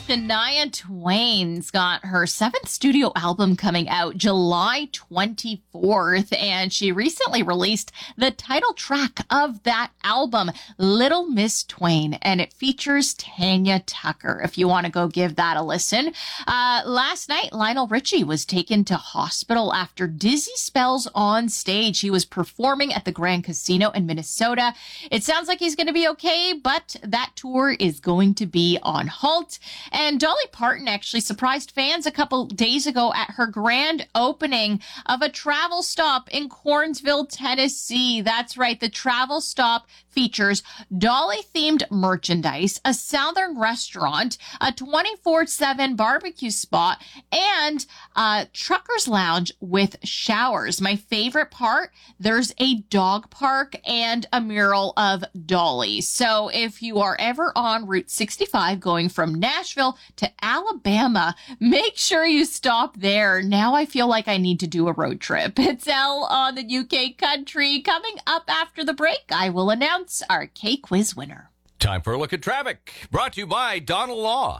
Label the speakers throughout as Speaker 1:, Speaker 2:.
Speaker 1: Shania Twain's got her 7th studio album coming out July 24th, and she recently released the title track of that album, Little Miss Twain, and it features Tanya Tucker, if you want to go give that a listen. Last night, Lionel Richie was taken to hospital after dizzy spells on stage. He was performing at the Grand Casino in Minnesota. It sounds like he's going to be okay, but that tour is going to be on halt. And Dolly Parton actually surprised fans a couple days ago at her grand opening of a travel stop in Cornsville, Tennessee. That's right. The travel stop features Dolly-themed merchandise, a Southern restaurant, a 24/7 barbecue spot, and a trucker's lounge with showers. My favorite part, there's a dog park and a mural of Dolly. So if you are ever on Route 65 going from Nashville to Alabama, make sure you stop there. Now I feel like I need to do a road trip. It's Elle on the UK Country. Coming up after the break, I will announce our K-Quiz winner.
Speaker 2: Time for a look at traffic, brought to you by Donald Law.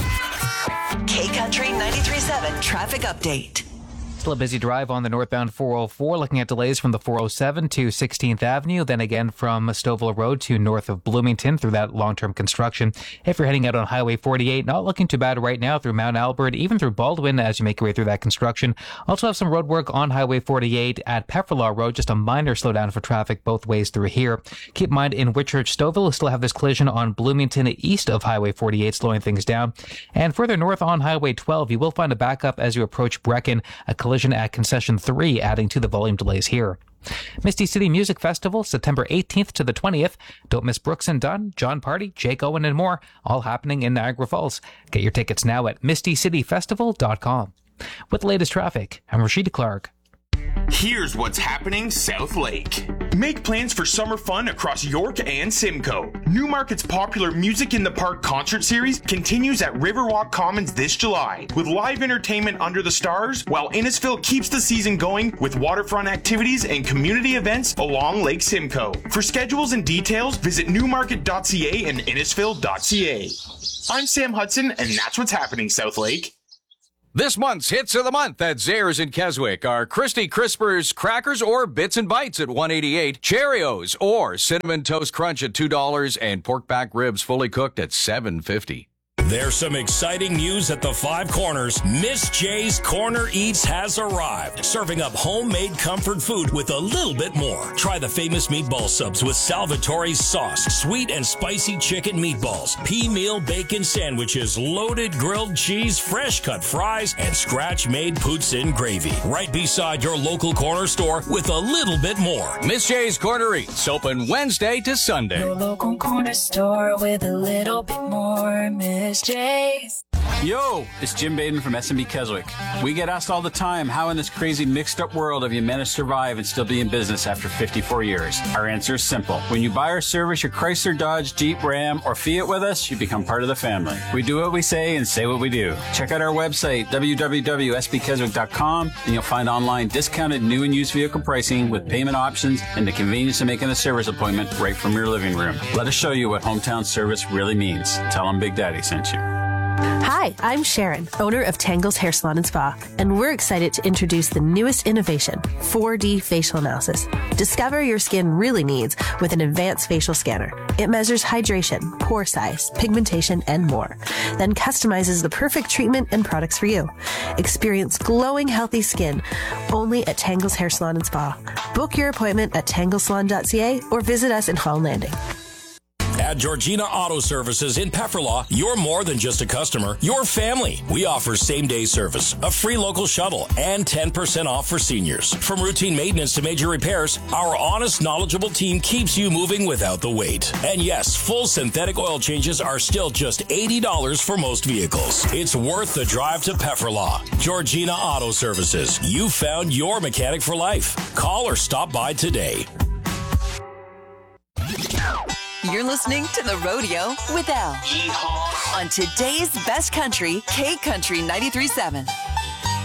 Speaker 3: K-Country 93.7 Traffic Update.
Speaker 4: Still a busy drive on the northbound 404, looking at delays from the 407 to 16th Avenue, then again from Stouffville Road to north of Bloomington through that long-term construction. If you're heading out on Highway 48, not looking too bad right now through Mount Albert, even through Baldwin as you make your way through that construction. Also have some road work on Highway 48 at Pefferlaw Road, just a minor slowdown for traffic both ways through here. Keep in mind in Whitchurch, Stouffville, we'll still have this collision on Bloomington east of Highway 48, slowing things down. And further north on Highway 12, you will find a backup as you approach Brecken, a collision at Concession 3, adding to the volume delays here. Misty City Music Festival, September 18th to the 20th. Don't miss Brooks and Dunn, John Party, Jake Owen, and more, all happening in Niagara Falls. Get your tickets now at mistycityfestival.com. With the latest traffic, I'm Rashida Clark.
Speaker 5: Here's what's happening South Lake. Make plans for summer fun across York and Simcoe. Newmarket's popular Music in the Park concert series continues at Riverwalk Commons this July with live entertainment under the stars, while Innisfil keeps the season going with waterfront activities and community events along Lake Simcoe. For schedules and details, visit newmarket.ca and innisfil.ca. I'm Sam Hudson, and that's what's happening South Lake.
Speaker 2: This month's Hits of the Month at Zayre's in Keswick are Christy Crisper's Crackers or Bits and Bites at $1.88, Cheerios or Cinnamon Toast Crunch at $2, and pork back ribs fully cooked at $7.50.
Speaker 6: There's some exciting news at the Five Corners. Miss J's Corner Eats has arrived, serving up homemade comfort food with a little bit more. Try the famous meatball subs with Salvatore's sauce, sweet and spicy chicken meatballs, pea meal bacon sandwiches, loaded grilled cheese, fresh cut fries, and scratch-made poutine gravy. Right beside your local corner store with a little bit more.
Speaker 2: Miss J's Corner Eats, open Wednesday to Sunday.
Speaker 7: Your local corner store with a little bit more. Miss J's.
Speaker 8: Yo, it's Jim Baden from SMB Keswick. We get asked all the time, how in this crazy mixed-up world have you managed to survive and still be in business after 54 years? Our answer is simple. When you buy or service your Chrysler, Dodge, Jeep, Ram, or Fiat with us, you become part of the family. We do what we say and say what we do. Check out our website, www.sbkeswick.com, and you'll find online discounted new and used vehicle pricing with payment options and the convenience of making a service appointment right from your living room. Let us show you what hometown service really means. Tell them Big Daddy sent you.
Speaker 9: Hi, I'm Sharon, owner of Tangles Hair Salon and Spa, and we're excited to introduce the newest innovation, 4D facial analysis. Discover your skin really needs with an advanced facial scanner. It measures hydration, pore size, pigmentation, and more, then customizes the perfect treatment and products for you. Experience glowing, healthy skin only at Tangles Hair Salon and Spa. Book your appointment at tanglesalon.ca or visit us in Hall Landing.
Speaker 6: At Georgina Auto Services in Pefferlaw, you're more than just a customer, you're family. We offer same-day service, a free local shuttle, and 10% off for seniors. From routine maintenance to major repairs, our honest, knowledgeable team keeps you moving without the wait. And yes, full synthetic oil changes are still just $80 for most vehicles. It's worth the drive to Pefferlaw. Georgina Auto Services. You found your mechanic for life. Call or stop by today.
Speaker 3: You're listening to The Rodeo with Elle. On today's best country, K Country 93.7.